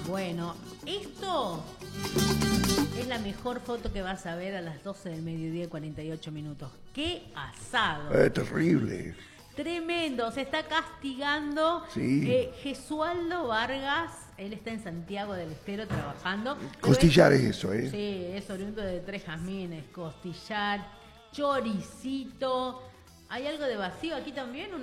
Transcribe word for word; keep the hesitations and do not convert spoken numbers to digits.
Bueno, esto es la mejor foto que vas a ver a las doce del mediodía y cuarenta y ocho minutos. ¡Qué asado! Es terrible. Tremendo, se está castigando. Sí. eh, Gesualdo Vargas, él está en Santiago del Estero trabajando. Costillar es, es eso, ¿eh? Sí, es oriundo de Tres Jazmines, costillar, choricito. ¿Hay algo de vacío aquí también?